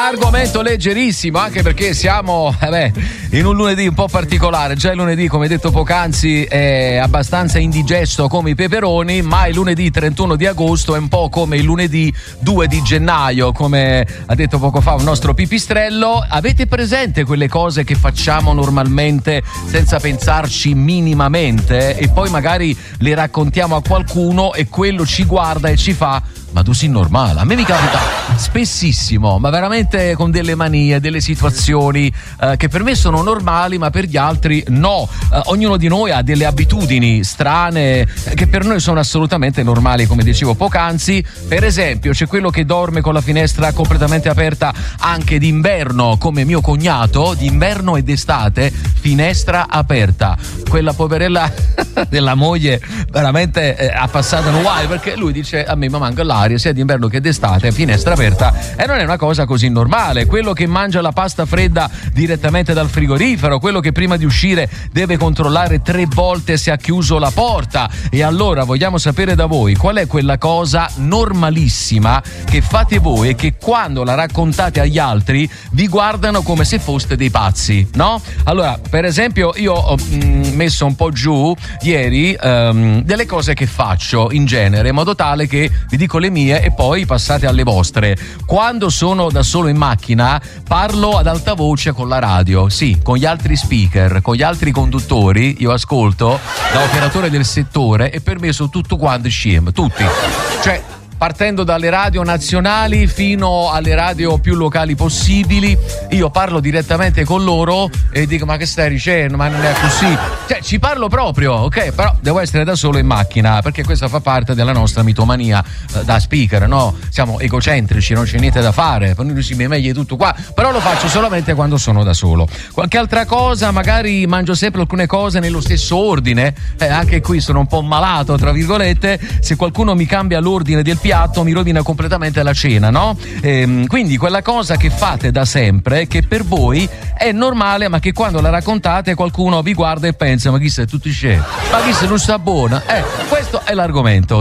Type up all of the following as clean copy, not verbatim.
Argomento leggerissimo, anche perché siamo in un lunedì un po' particolare. Già il lunedì, come detto poc'anzi, è abbastanza indigesto come i peperoni, ma il lunedì 31 di agosto è un po' come il lunedì 2 di gennaio, come ha detto poco fa un nostro pipistrello. Avete presente quelle cose che facciamo normalmente senza pensarci minimamente e poi magari le raccontiamo a qualcuno e quello ci guarda e ci fa: ma tu sei normale? A me mi capita spessissimo, ma veramente con delle manie, delle situazioni che per me sono normali, ma per gli altri no. Ognuno di noi ha delle abitudini strane che per noi sono assolutamente normali, come dicevo poc'anzi. Per esempio, c'è quello che dorme con la finestra completamente aperta anche d'inverno, come mio cognato, d'inverno e d'estate, finestra aperta. Quella poverella della moglie veramente ha passato un guai, perché lui dice: a me mi manca l'aria sia d'inverno che d'estate, finestra aperta, e non è una cosa così normale. Quello che mangia la pasta fredda direttamente dal frigorifero, quello che prima di uscire deve controllare 3 volte se ha chiuso la porta. E allora vogliamo sapere da voi qual è quella cosa normalissima che fate voi e che quando la raccontate agli altri vi guardano come se foste dei pazzi, no? Allora, per esempio, io ho messo un po' giù ieri delle cose che faccio in genere, in modo tale che vi dico le mie e poi passate alle vostre. Quando sono da solo in macchina parlo ad alta voce con la radio, sì, con gli altri speaker, con gli altri conduttori. Io ascolto da operatore del settore e per me sono tutto quanto scemo, tutti, cioè partendo dalle radio nazionali fino alle radio più locali possibili. Io parlo direttamente con loro e dico: ma che stai dicendo? Ma non è così. Cioè, ci parlo proprio, ok? Però devo essere da solo in macchina, perché questa fa parte della nostra mitomania da speaker, no? Siamo egocentrici, non c'è niente da fare, per noi si mi meglio tutto qua, però lo faccio solamente quando sono da solo. Qualche altra cosa, magari mangio sempre alcune cose nello stesso ordine, anche qui sono un po' malato, tra virgolette. Se qualcuno mi cambia l'ordine del piatto mi rovina completamente la cena, no? Quindi quella cosa che fate da sempre, che per voi è normale, ma che quando la raccontate qualcuno vi guarda e pensa: ma chi sei tutti scemi? Ma chi sei non sta buona? Questo è l'argomento.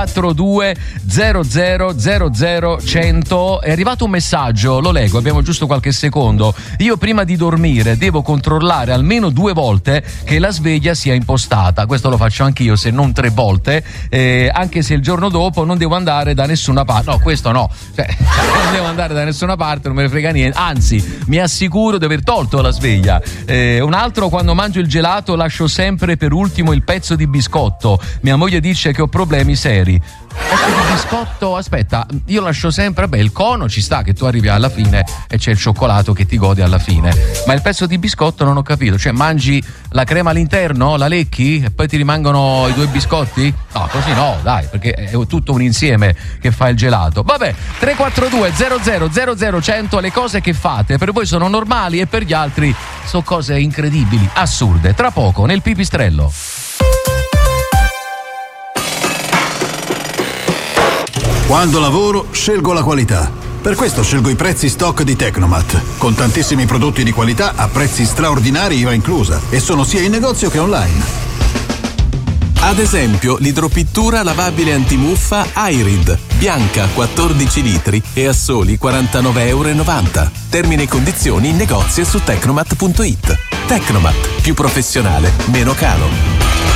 342 00 100. È arrivato un messaggio, lo leggo, abbiamo giusto qualche secondo. Io prima di dormire devo controllare almeno 2 volte che la sveglia sia impostata. Questo lo faccio anch'io, se non 3 volte, anche se il giorno dopo non devo andare da nessuna parte. No, questo no, cioè, non devo andare da nessuna parte, non me ne frega niente, anzi mi assicuro di aver tolto la sveglia. Un altro: quando mangio il gelato lascio sempre per ultimo il pezzo di biscotto. Mia moglie dice che ho problemi seri. Pezzo di biscotto, aspetta, io lascio sempre, il cono ci sta che tu arrivi alla fine e c'è il cioccolato che ti godi alla fine, ma il pezzo di biscotto non ho capito, cioè mangi la crema all'interno, la lecchi e poi ti rimangono i 2 biscotti? No, così no, dai, perché è tutto un insieme che fa il gelato. Vabbè, 342 00 100, le cose che fate per voi sono normali e per gli altri sono cose incredibili, assurde. Tra poco nel pipistrello. Quando lavoro scelgo la qualità. Per questo scelgo i prezzi stock di Tecnomat, con tantissimi prodotti di qualità a prezzi straordinari, IVA inclusa, e sono sia in negozio che online. Ad esempio, l'idropittura lavabile antimuffa Irid, bianca 14 litri e a soli €49,90. Termini e condizioni in negozio su tecnomat.it. Tecnomat, più professionale, meno caro.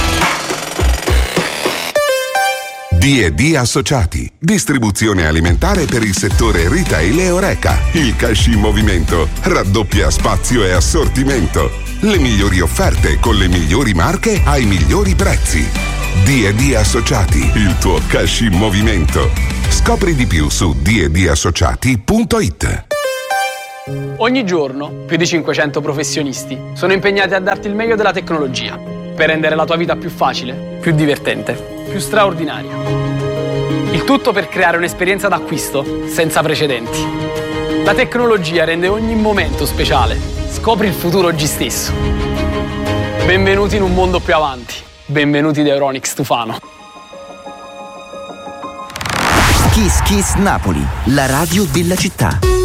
D&D Associati, distribuzione alimentare per il settore retail e Horeca. Il cash in movimento raddoppia spazio e assortimento. Le migliori offerte con le migliori marche ai migliori prezzi. D&D Associati, il tuo cash in movimento. Scopri di più su d&dassociati.it. Ogni giorno più di 500 professionisti sono impegnati a darti il meglio della tecnologia per rendere la tua vita più facile, più divertente, più straordinaria. Il tutto per creare un'esperienza d'acquisto senza precedenti. La tecnologia rende ogni momento speciale. Scopri il futuro oggi stesso. Benvenuti in un mondo più avanti. Benvenuti da Euronics Tufano. Kiss Kiss Napoli, la radio della città.